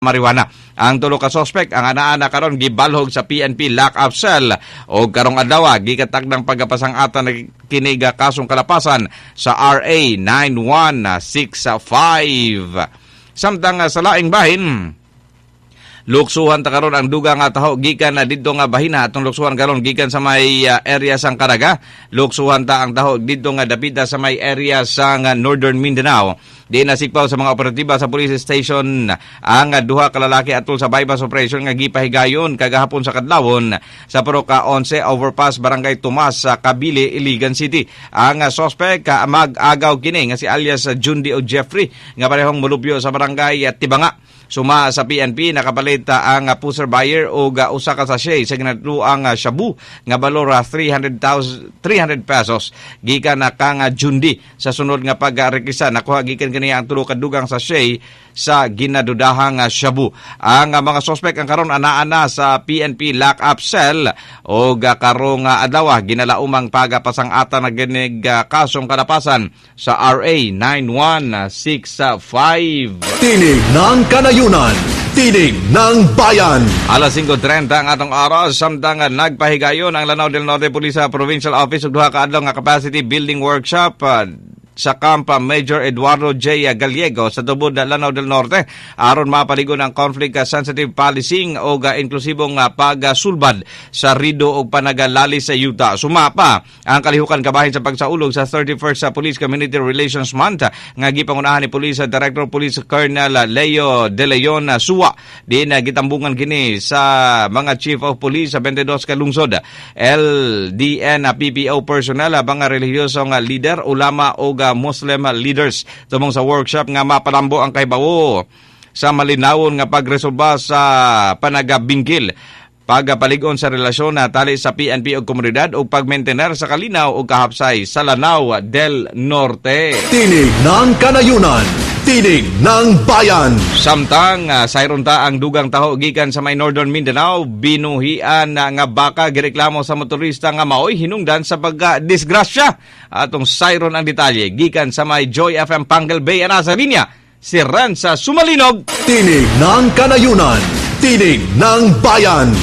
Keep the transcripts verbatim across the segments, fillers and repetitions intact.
marijuana. Ang tulo ka suspect ang ana-ana karon gibalhog sa P N P lock-up cell o karong adlaw gikatag ng pagapasang-atan na kiniga kasong kalapasan sa R A nine one six five. Samtang sa laing bahin, luksuhan ta karon ang dugang nga taho gikan na didto nga bahina atong luksuhan karon gikan sa may uh, area sang Caraga. Luksuhan ta ang taho didto nga dapita sa may area sang uh, Northern Mindanao. Di nasikpaw sa mga operatiba sa police station ang uh, duha ka lalaki atol sa bypass operation nga gipahigayon kagahapon sa kadlawon sa Poroca eleven overpass barangay Tomas sa Kabili, Iligan City. Ang uh, suspect uh, mag-agaw kini nga si alias uh, Jundi o Jeffrey nga parehong mulupyo sa barangay uh, Tibanga. Suma sa P N P nakapalit ang uh, pusher buyer o uh, usa ka sachet sa ginatluang uh, shabu nga balor uh, three hundred pesos gikan na kang uh, Jundi. Sa sunod nga pagrekisa nakuha gikan kaniya ang tulo ka dugang sachet sa ginadudahang uh, shabu. Ang uh, mga suspect ang karon ana-ana sa P N P lock-up cell o uh, karong uh, adlaw ginalaumang pagapasang-atan na ginig uh, kasong kalapasan sa R A nine one six five. Tinig ng kanayunan, tinig ng bayan. Alas five thirty ang atong oras, samtang nagpahigayon ang Lanao del Norte Police Provincial Office ug duha ka adlaw nga capacity building workshop uh, sa Kampa Major Eduardo J. Gallego sa tubod Lanao del Norte aron mapaligon ang conflict-sensitive policing o uh, inklusibong uh, pagsulbad sa rido o panagalali sa yuta. Sumapa ang kalihukan kabahin sa pagsaulog sa thirty-first sa Police Community Relations Month nga gipangunahan ni Police Director Police Colonel Leo De Leon Suwa. Di na gitambungan kini sa mga Chief of Police sa twenty-two ka lungsod, L D N P P O personnel, mga relihiyosong leader, ulama o Muslim leaders tumong sa workshop nga mapalambo ang kaybawo sa malinawon nga pagresolba sa panagabingkil, pagpaligon sa relasyon na tali sa P N P o komunidad o pagmaintener sa kalinaw o kahapsay sa Lanao del Norte. Tinig ng kanayunan, tinig ng bayan. Samtang uh, sayron ta ang dugang taho gikan sa may Northern Mindanao, binuhian uh, nga baka gireklamo sa motorista nga maoy hinungdan sa pagdisgrasya. Atong sayron ang detalye gikan sa may Joy F M Pangal Bay ana sa linya si Ran sa Sumalinog. Tinig ng kanayunan, tinig ng bayan.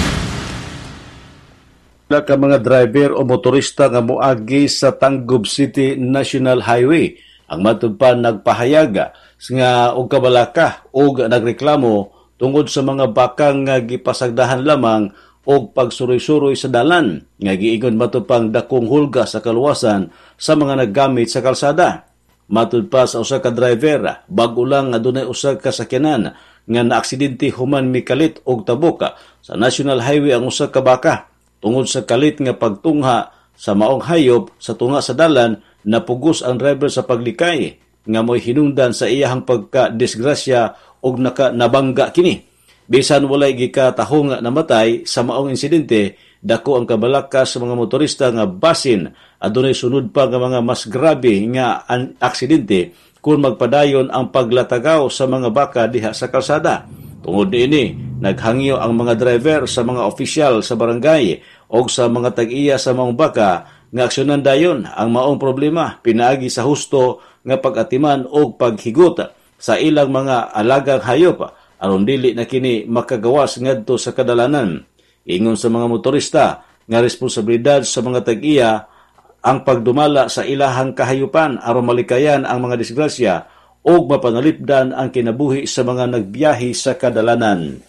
Ka mga driver o motorista nga moagi sa Tangub City National Highway ang matud pa nagpahayaga nga og kabalaka og nagreklamo tungod sa mga bakang nga gipasagdahan lamang og pagsuroy-suroy sa dalan nga giingon matud pang dakong hulga sa kaluwasan sa mga naggamit sa kalsada. Matud pa sa usa ka driver, bag-o lang nga dunay usa ka sakyanan nga naaksidente human mikalit og taboka sa National Highway ang usa ka baka. Tungod sa kalit nga pagtungha sa maong hayop sa tunga sa dalan, napugos ang driver sa paglikay nga mo'y hinungdan sa iyahang pagka-disgrasya og naka nabangga kini. Bisan walay gikatahong namatay sa maong insidente, dako ang kabalaka sa mga motorista nga basin adunay sunod pa nga mga mas grabe nga aksidente kung magpadayon ang paglatagaw sa mga baka diha sa kalsada. Tungod niini, naghangyo ang mga driver sa mga opisyal sa barangay o sa mga tag-iya sa maong baka nga aksyonan dayon ang maong problema pinaagi sa husto nga pag-atiman o paghigot sa ilang mga alagang hayop aron dili na kini makagawas ngadto sa kadalanan. Ingon sa mga motorista nga responsibilidad sa mga tag-iya ang pagdumala sa ilahang kahayupan aron malikayan ang mga disgrasya o mapanalipdan ang kinabuhi sa mga nagbiyahe sa kadalanan.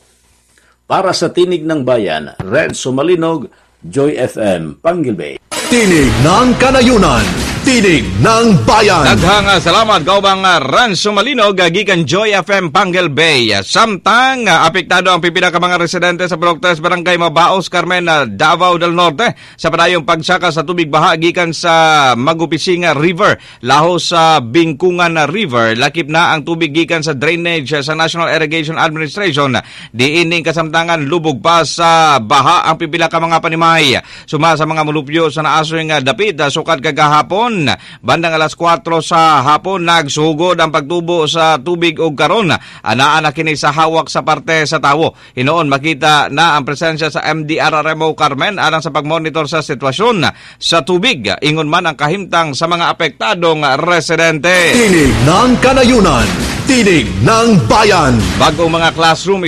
Para sa Tinig ng Bayan, Red Sumalinog, Joy F M, Pangal Bay. Tinig ng kanayunan, tinig ng bayan. Daghang salamat kaubang Ran Sumalinog gikan Joy F M Pangal Bay. Samtang apektado ang pipila ka mga residente sa Baloctres Barangay Mabaos, Carmen, Davao del Norte sa padayong pagsaka sa tubig baha gikan sa Magupising River laho sa Bingkungan River. Lakip na ang tubig gikan sa drainage sa National Irrigation Administration. Diining kasamtangan lubog pa sa baha ang pipila ka mga panimay. Suma sa mga mulupyo sa naasoy nga dapit sukad kagahapon bandang alas kwatro sa hapon nagsugod ang pagtubo sa tubig og karon anaa na kini sa hawak sa parte sa tawo. Hinoon makita na ang presensya sa M D R R M O Carmen alang sa pagmonitor sa sitwasyon sa tubig. Ingon man ang kahimtang sa mga apektadong residente. Tinig ng kanayunan, Tinig ng Bayan. Bagong mga classroom